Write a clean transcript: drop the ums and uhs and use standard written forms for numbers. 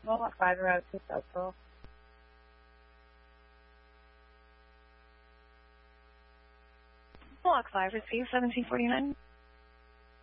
Block 5 route to Southville. Block 5, receive 1749.